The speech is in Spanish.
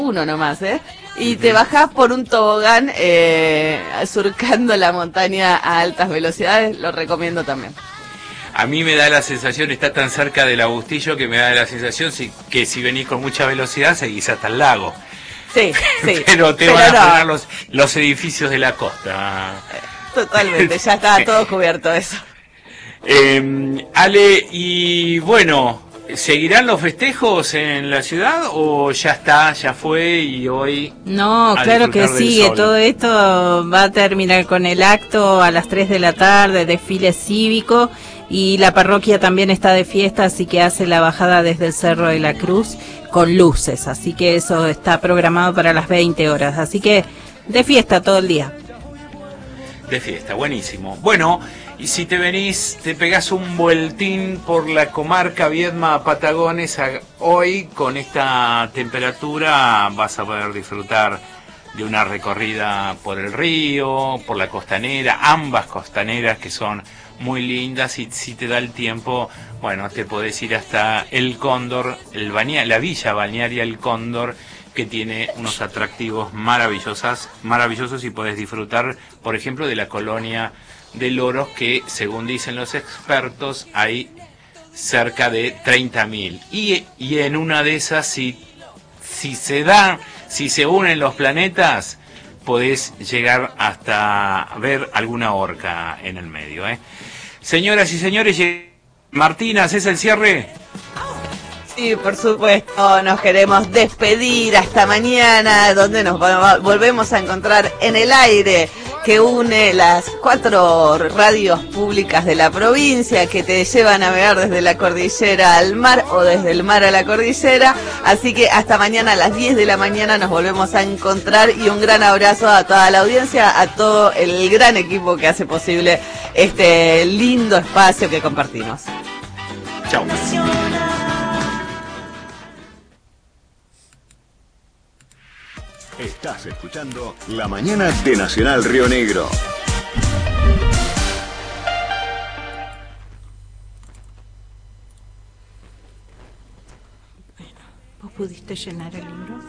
uno nomás, y te bajás por un tobogán surcando la montaña a altas velocidades, lo recomiendo también. A mí me da la sensación, está tan cerca del Agustillo que me da la sensación que si venís con mucha velocidad seguís hasta el lago. Sí, sí. Pero te van a frenar los edificios de la costa. Totalmente, ya está todo cubierto eso. Ale, y bueno, ¿seguirán los festejos en la ciudad o ya está, ya fue y hoy? No, claro que sigue, todo esto va a terminar con el acto a las 3 de la tarde, desfile cívico, y la parroquia también está de fiesta, así que hace la bajada desde el Cerro de la Cruz con luces, así que eso está programado para las 20 horas, así que de fiesta todo el día. De fiesta, buenísimo. Bueno, y si te venís, te pegás un vueltín por la comarca Viedma Patagones, hoy con esta temperatura vas a poder disfrutar de una recorrida por el río, por la costanera, ambas costaneras que son muy lindas, y si te da el tiempo, bueno, te podés ir hasta El Cóndor, la villa balnearia El Cóndor, que tiene unos atractivos maravillosos, y podés disfrutar, por ejemplo, de la colonia de loros, que según dicen los expertos hay cerca de 30.000, y en una de esas, si se unen los planetas, podés llegar hasta ver alguna orca en el medio, Señoras y señores, Martina, ¿es el cierre? Sí, por supuesto, nos queremos despedir hasta mañana, donde nos volvemos a encontrar en el aire, que une las 4 radios públicas de la provincia, que te lleva a navegar desde la cordillera al mar o desde el mar a la cordillera. Así que hasta mañana a las 10 de la mañana nos volvemos a encontrar, y un gran abrazo a toda la audiencia, a todo el gran equipo que hace posible este lindo espacio que compartimos. Chao. Estás escuchando La Mañana de Nacional Río Negro. Bueno, ¿vos pudiste llenar el libro?